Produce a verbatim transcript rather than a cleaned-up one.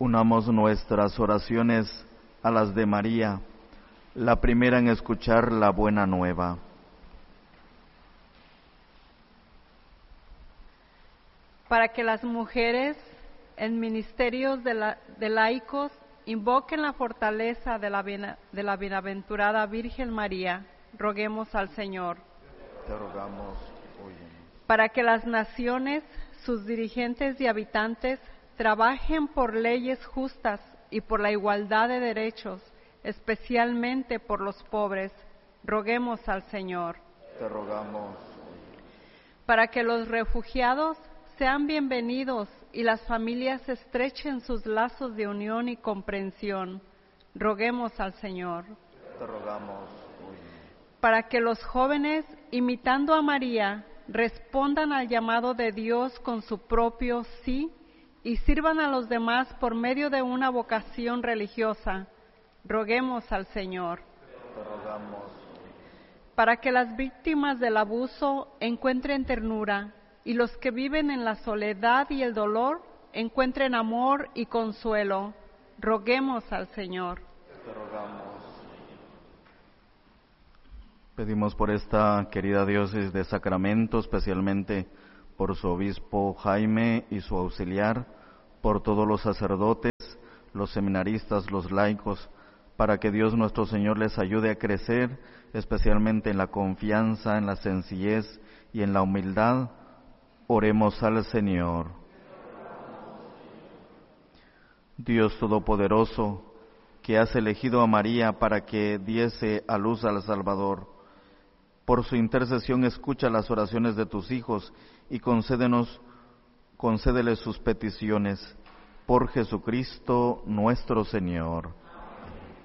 Unamos nuestras oraciones a las de María, la primera en escuchar la buena nueva. Para que las mujeres en ministerios de, la, de laicos invoquen la fortaleza de la, de la bienaventurada Virgen María, roguemos al Señor. Te rogamos, oye. Para que las naciones, sus dirigentes y habitantes, trabajen por leyes justas y por la igualdad de derechos, especialmente por los pobres, roguemos al Señor. Te rogamos. Para que los refugiados sean bienvenidos y las familias estrechen sus lazos de unión y comprensión, roguemos al Señor. Te rogamos. Para que los jóvenes, imitando a María, respondan al llamado de Dios con su propio sí y sirvan a los demás por medio de una vocación religiosa, roguemos al Señor. Te rogamos. Para que las víctimas del abuso encuentren ternura y los que viven en la soledad y el dolor encuentren amor y consuelo, roguemos al Señor. Te rogamos. Pedimos por esta querida diócesis de Sacramento, especialmente por su obispo Jaime y su auxiliar, por todos los sacerdotes, los seminaristas, los laicos, para que Dios nuestro Señor les ayude a crecer, especialmente en la confianza, en la sencillez y en la humildad. Oremos al Señor. Dios Todopoderoso, que has elegido a María para que diese a luz al Salvador, por su intercesión escucha las oraciones de tus hijos y concédenos, concédeles sus peticiones. Por Jesucristo nuestro Señor.